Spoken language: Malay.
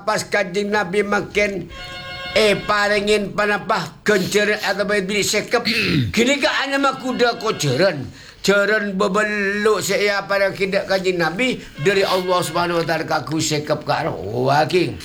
pas kanjeng Nabi makin paringin panapah kenceran atau bilik sekep kini ka ana makuda ko ceren bebeluk saya pada kidak kanjeng Nabi dari Allah Subhanahu wa taala ka ku sekep ka waking